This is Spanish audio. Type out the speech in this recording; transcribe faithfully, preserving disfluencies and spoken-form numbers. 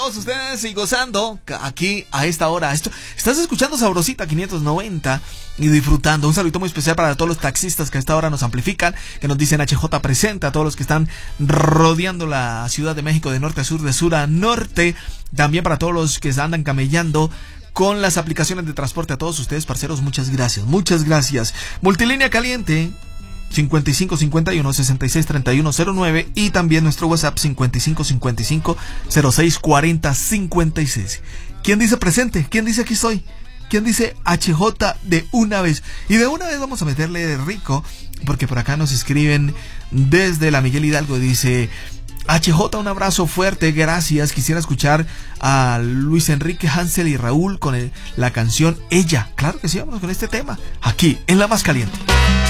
Todos ustedes y gozando aquí a esta hora. Esto, estás escuchando Sabrosita quinientos noventa y disfrutando. Un saludo muy especial para todos los taxistas que a esta hora nos amplifican, que nos dicen H J presenta, a todos los que están rodeando la Ciudad de México de norte a sur, de sur a norte. También para todos los que andan camellando con las aplicaciones de transporte. A todos ustedes, parceros, muchas gracias, muchas gracias. Multilínea caliente cincuenta y cinco cincuenta y uno sesenta y seis treinta y uno cero nueve y también nuestro WhatsApp cincuenta y cinco cincuenta y cinco cero seis cuarenta cincuenta y seis. ¿Quién dice presente? ¿Quién dice aquí estoy? ¿Quién dice H J de una vez? Y de una vez vamos a meterle de rico, porque por acá nos escriben desde la Miguel Hidalgo. Dice H J, un abrazo fuerte, gracias. Quisiera escuchar a Luis Enrique, Hansel y Raúl con el, la canción Ella. Claro que sí, vamos con este tema aquí en La Más Caliente.